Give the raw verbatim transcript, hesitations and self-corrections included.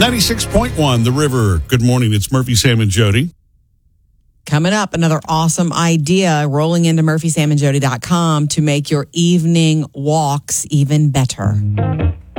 ninety-six point one, The River. Good morning. It's Murphy, Sam, and Jody. Coming up, another awesome idea rolling into murphy sam and jody dot com to make your evening walks even better.